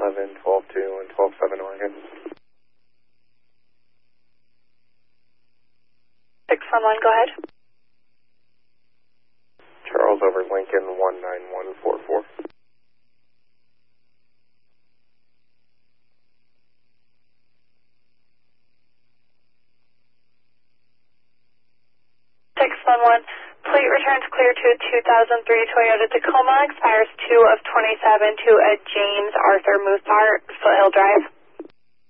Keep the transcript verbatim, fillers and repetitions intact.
eleven, twelve two, and twelve seven Oregon. six one one, go ahead. Charles over Lincoln, one nine one four four. six one one, plate returns clear to a two thousand three Toyota Tacoma, expires two of twenty-seven to a James Arthur Muthart, Foothill Drive.